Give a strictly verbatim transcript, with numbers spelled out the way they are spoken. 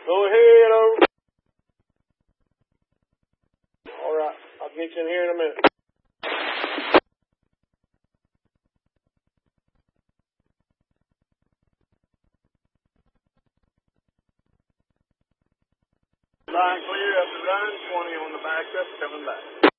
Go ahead, over. All right, I'll get you in here in a minute. Line clear up the run, twenty on the backup, coming back.